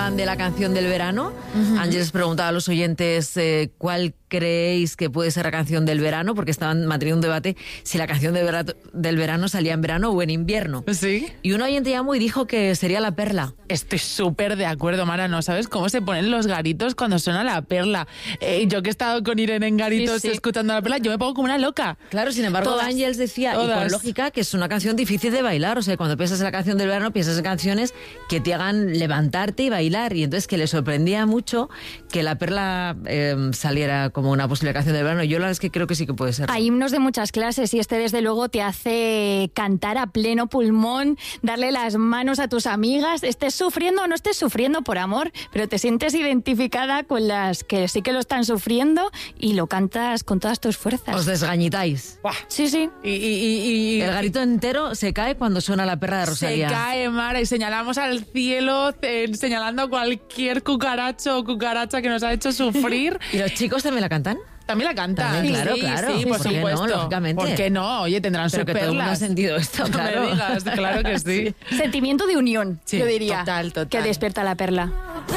hablaban de la canción del verano. Ángeles preguntaba a los oyentes cuál creéis que puede ser la canción del verano, porque estaban manteniendo un debate si la canción del verano salía en verano o en invierno. ¿Sí? Y un oyente llamó y dijo que sería La Perla. Estoy súper de acuerdo, Mara. ¿No sabes cómo se ponen los garitos cuando suena La Perla? Yo que he estado con Irene en garitos escuchando La Perla, yo me pongo como una loca. Claro, sin embargo, Ángeles decía, y con lógica, que es una canción difícil de bailar. O sea, cuando piensas en la canción del verano, piensas en canciones que te hagan levantarte y bailar. Y entonces que le sorprendía mucho que La Perla saliera como una posible canción del verano. Yo la verdad es que creo que sí que puede ser. Hay himnos de muchas clases y este desde luego te hace cantar a pleno pulmón, darle las manos a tus amigas, estés sufriendo o no estés sufriendo por amor, pero te sientes identificada con las que sí que lo están sufriendo y lo cantas con todas tus fuerzas. Os desgañitáis. ¡Buah! Sí, sí. Y el garito entero se cae cuando suena La Perla de Rosalía. Se cae, Mara, y señalamos al cielo señalando a cualquier cucaracho o cucaracha que nos ha hecho sufrir. ¿Y los chicos también la cantan? También la cantan. También, claro. Sí, por supuesto. No, lógicamente. ¿Por qué no? Oye, tendrán sus que perlas. todo el mundo ha sentido esto, claro. No me digas, claro que sí. Sentimiento de unión, Sí, yo diría. total. Que despierta La Perla.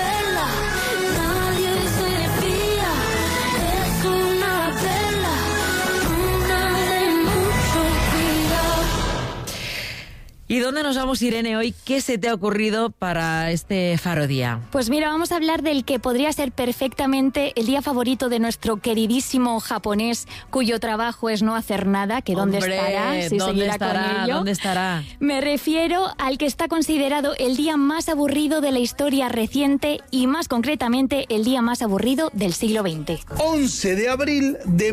¿Y dónde nos vamos, Irene, hoy? ¿Qué se te ha ocurrido para este Faro Día? Pues mira, vamos a hablar del que podría ser perfectamente el día favorito de nuestro queridísimo japonés, cuyo trabajo es no hacer nada, que ¿dónde estará? Si ¿Dónde seguirá estará? con ello. ¿Dónde estará? Me refiero al que está considerado el día más aburrido de la historia reciente y más concretamente el día más aburrido del siglo XX. 11 de abril de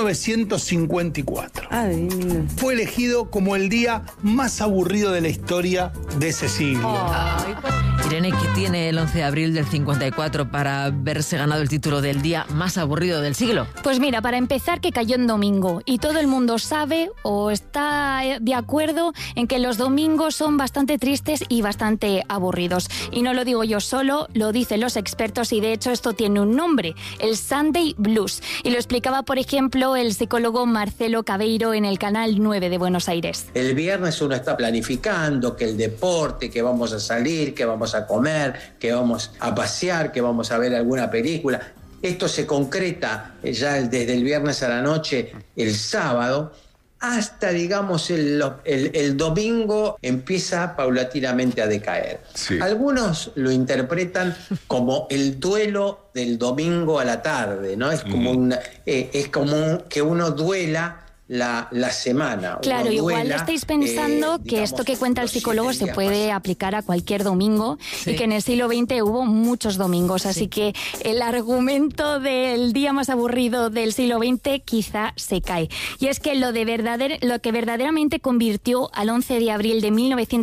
1954. Fue elegido como el día más aburrido de la historia de ese siglo. Irene, ¿qué tiene el 11 de abril del 54 para haberse ganado el título del día más aburrido del siglo? Pues mira, para empezar, que cayó en domingo y todo el mundo sabe o está de acuerdo en que los domingos son bastante tristes y bastante aburridos. Y no lo digo yo solo, lo dicen los expertos y de hecho esto tiene un nombre, el Sunday Blues. Y lo explicaba, por ejemplo, el psicólogo Marcelo Cabeiro en el Canal 9 de Buenos Aires. El viernes uno está planificando que el deporte, que vamos a salir, que vamos a comer, que vamos a pasear, que vamos a ver alguna película. Esto se concreta ya desde el viernes a la noche, el sábado, hasta, digamos, el domingo empieza paulatinamente a decaer. Sí. Algunos lo interpretan como el duelo del domingo a la tarde, ¿no? Es como es como que uno duela la semana. Claro, igual estáis pensando que esto que cuenta el psicólogo se puede aplicar a cualquier domingo y que en el siglo XX hubo muchos domingos, así que el argumento del día más aburrido del siglo XX quizá se cae. Y es que lo que verdaderamente convirtió al 11 de abril de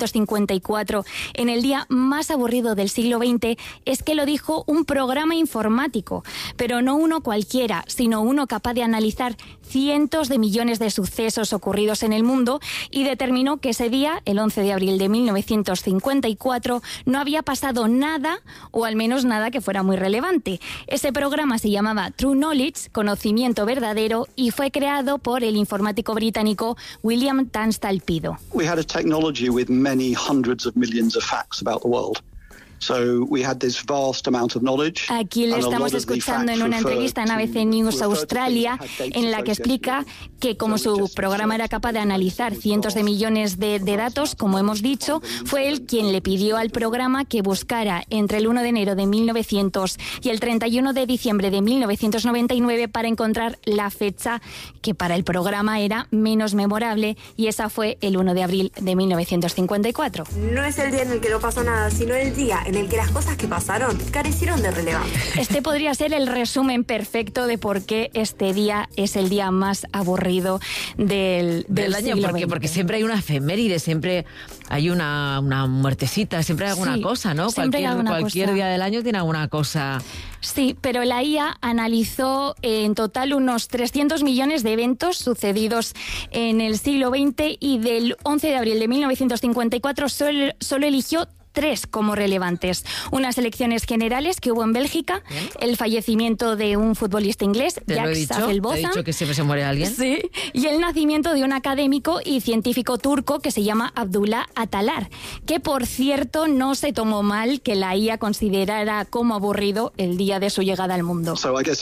1954 en el día más aburrido del siglo XX es que lo dijo un programa informático, pero no uno cualquiera, sino uno capaz de analizar cientos de millones de sucesos ocurridos en el mundo y determinó que ese día, el 11 de abril de 1954, no había pasado nada, o al menos nada que fuera muy relevante. Ese programa se llamaba True Knowledge, conocimiento verdadero, y fue creado por el informático británico William Tunstall Pido. We had a technology with many hundreds of millions of facts about the world. So we had this vast amount of knowledge. Aquí le estamos escuchando en una entrevista en ABC News Australia en la que explica que como su programa era capaz de analizar cientos de millones de datos, como hemos dicho, fue él quien le pidió al programa que buscara entre el 1 de enero de 1900 y el 31 de diciembre de 1999 para encontrar la fecha que para el programa era menos memorable, y esa fue el 1 de abril de 1954. No es el día en el que no pasó nada, sino el día en el que las cosas que pasaron carecieron de relevancia. Este podría ser el resumen perfecto de por qué este día es el día más aburrido del año. Porque siempre hay una efeméride, siempre hay una muertecita, siempre hay alguna cosa, ¿no? Cualquier día del año tiene alguna cosa. Sí, pero la IA analizó en total unos 300 millones de eventos sucedidos en el siglo XX y del 11 de abril de 1954 solo eligió 3 como relevantes. Unas elecciones generales que hubo en Bélgica, el fallecimiento de un futbolista inglés, Jacques Affelbozan. ¿Te he dicho que siempre se muere alguien? Sí, y el nacimiento de un académico y científico turco que se llama Abdullah Atalar, que por cierto no se tomó mal que la IA considerara como aburrido el día de su llegada al mundo.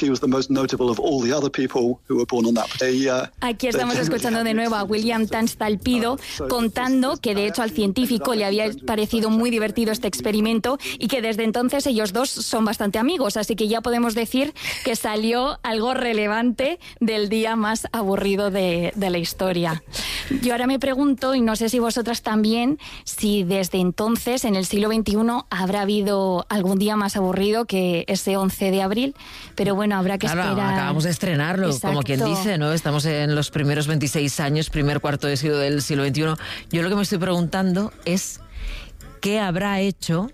Aquí estamos escuchando de nuevo a William Tanstalpido contando que de hecho al científico le había parecido muy divertido este experimento y que desde entonces ellos dos son bastante amigos, así que ya podemos decir que salió algo relevante del día más aburrido de la historia. Yo ahora me pregunto, y no sé si vosotras también, si desde entonces, en el siglo XXI, habrá habido algún día más aburrido que ese 11 de abril, pero bueno, habrá que esperar. Acabamos de estrenarlo, exacto, como quien dice, ¿no? Estamos en los primeros 26 años, primer cuarto de siglo del siglo XXI. Yo lo que me estoy preguntando es ¿qué habrá hecho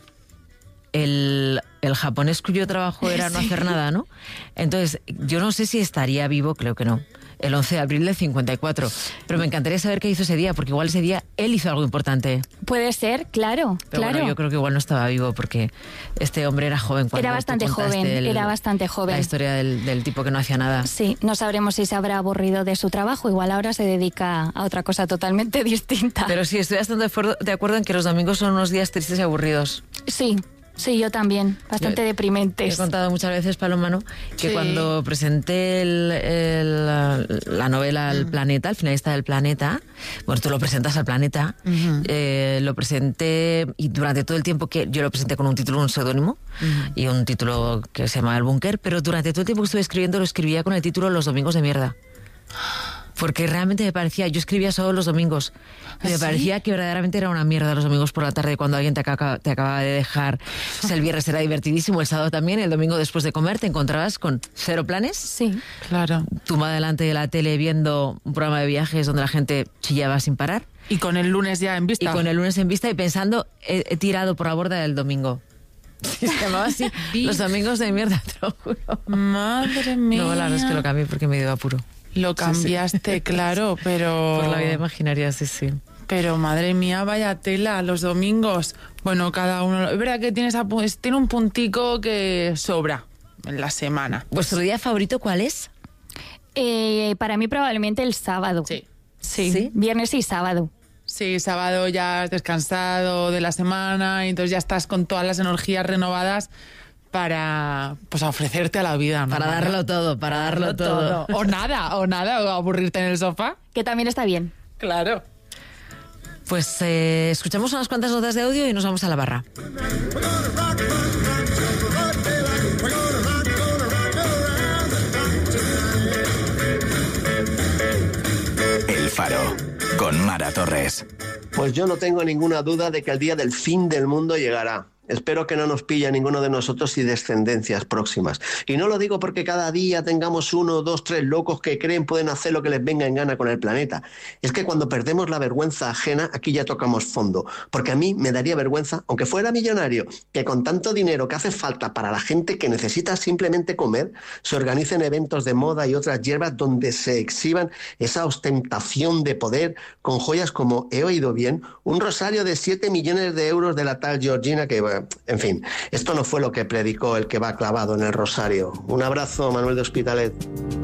el japonés cuyo trabajo era no hacer nada, ¿no? Entonces, yo no sé si estaría vivo, creo que no, el 11 de abril del 54, pero me encantaría saber qué hizo ese día, porque igual ese día él hizo algo importante. Puede ser, claro, pero claro. Bueno, yo creo que igual no estaba vivo, porque este hombre era joven cuando era bastante joven. La historia del tipo que no hacía nada. Sí, no sabremos si se habrá aburrido de su trabajo, igual ahora se dedica a otra cosa totalmente distinta. Pero sí, estoy bastante de acuerdo en que los domingos son unos días tristes y aburridos. Sí, yo también, bastante deprimentes. He contado muchas veces, Paloma, ¿no? Que cuando presenté la novela El Planeta, el finalista del Planeta, bueno, tú lo presentas al Planeta, lo presenté, y durante todo el tiempo que yo lo presenté con un título, un seudónimo, y un título que se llama El Búnker, pero durante todo el tiempo que estuve escribiendo lo escribía con el título Los Domingos de Mierda. Porque realmente me parecía, yo escribía solo los domingos, me parecía que verdaderamente era una mierda los domingos por la tarde cuando alguien te acaba de dejar. O sea, el viernes era divertidísimo, el sábado también, el domingo después de comer te encontrabas con 0 planes. Sí, claro. Tumbada delante de la tele viendo un programa de viajes donde la gente chillaba sin parar. Y con el lunes ya en vista. Y pensando, he tirado por la borda del domingo. Se llamaba así, los domingos de mierda, te lo juro. Madre mía. No, la verdad es que lo cambié porque me dio apuro. Lo cambiaste, sí. Claro, pero... Por la vida imaginaria, sí. Pero madre mía, vaya tela, los domingos. Bueno, cada uno... Es verdad que tiene un puntico que sobra en la semana. ¿Vuestro día favorito cuál es? Para mí probablemente el sábado. Sí. Viernes y sábado. Sí, sábado ya has descansado de la semana y entonces ya estás con todas las energías renovadas para ofrecerte a la vida, ¿no? Para darlo todo. O nada, o aburrirte en el sofá. Que también está bien. Claro. Pues escuchamos unas cuantas notas de audio y nos vamos a la barra. El Faro, con Mara Torres. Pues yo no tengo ninguna duda de que el día del fin del mundo llegará. Espero que no nos pille a ninguno de nosotros y descendencias próximas. Y no lo digo porque cada día tengamos 1, 2, 3 locos que creen pueden hacer lo que les venga en gana con el planeta. Es que cuando perdemos la vergüenza ajena, aquí ya tocamos fondo. Porque a mí me daría vergüenza, aunque fuera millonario, que con tanto dinero que hace falta para la gente que necesita simplemente comer, se organicen eventos de moda y otras hierbas donde se exhiban esa ostentación de poder con joyas como, he oído bien, un rosario de 7 millones de euros de la tal Georgina que... En fin, esto no fue lo que predicó el que va clavado en el rosario. Un abrazo, Manuel de Hospitalet.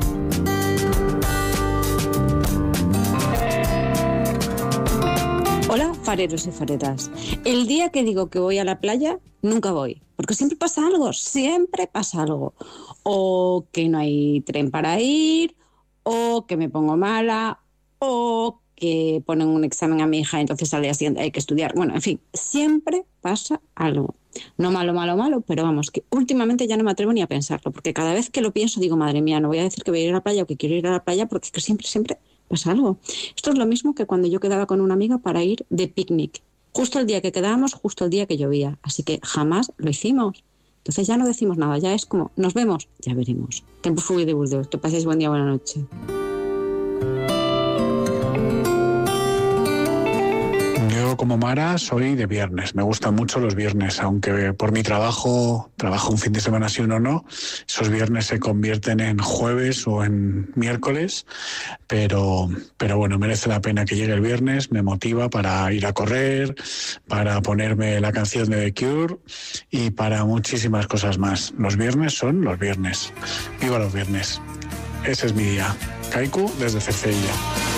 Hola, fareros y fareras. El día que digo que voy a la playa, nunca voy, porque siempre pasa algo. O que no hay tren para ir, o que me pongo mala, o que ponen un examen a mi hija, entonces al día siguiente hay que estudiar. Bueno, en fin, siempre pasa algo. No malo, pero vamos, que últimamente ya no me atrevo ni a pensarlo, porque cada vez que lo pienso digo, madre mía, no voy a decir que voy a ir a la playa o que quiero ir a la playa, porque siempre pasa algo. Esto es lo mismo que cuando yo quedaba con una amiga para ir de picnic. Justo el día que quedábamos, justo el día que llovía. Así que jamás lo hicimos. Entonces ya no decimos nada, ya es como, nos vemos, ya veremos. Tiempo fui de Burdeos, que paséis buen día, buena noche. Yo como Mara soy de viernes, me gustan mucho los viernes, aunque por mi trabajo un fin de semana sí o no, esos viernes se convierten en jueves o en miércoles, pero bueno, merece la pena que llegue el viernes, me motiva para ir a correr, para ponerme la canción de The Cure y para muchísimas cosas más. Los viernes son los viernes. ¡Viva los viernes! Ese es mi día. Kaiku desde Cercedilla.